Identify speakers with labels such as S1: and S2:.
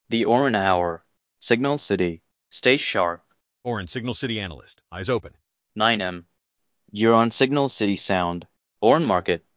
S1: The Orin Hour. Signal City. Stay sharp.
S2: Orin, Signal City analyst. Eyes open.
S1: 9M. You're on Signal City Sound. Orin Market.